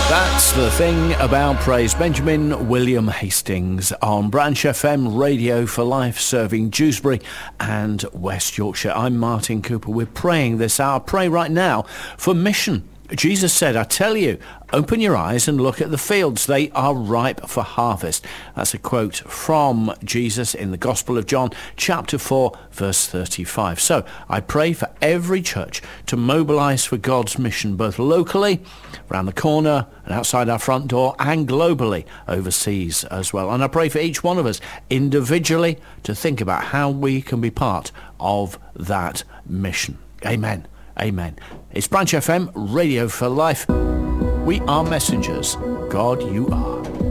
That's the thing about praise. Benjamin William Hastings on Branch FM Radio for Life, serving Dewsbury and West Yorkshire. I'm Martin Cooper. We're praying this hour. Pray right now for mission. Jesus said, I tell you, open your eyes and look at the fields. They are ripe for harvest. That's a quote from Jesus in the Gospel of John, chapter 4, verse 35. So I pray for every church to mobilize for God's mission, both locally, around the corner and outside our front door, and globally, overseas as well. And I pray for each one of us individually to think about how we can be part of that mission. Amen. Amen. It's Branch FM, Radio for Life. We are messengers. God, you are.